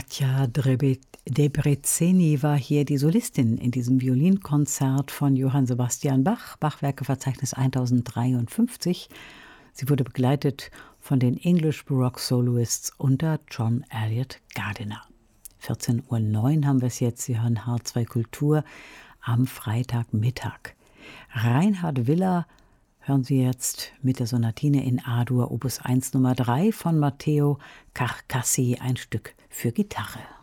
Katja Debreceni war hier die Solistin in diesem Violinkonzert von Johann Sebastian Bach, Bachwerkeverzeichnis 1053. Sie wurde begleitet von den English Baroque Soloists unter John Elliott Gardiner. 14:09 Uhr haben wir es jetzt. Sie hören H2 Kultur am Freitagmittag. Reinhard Willer hören Sie jetzt mit der Sonatine in A-Dur Opus 1 Nummer 3 von Matteo Carcassi, ein Stück für Gitarre.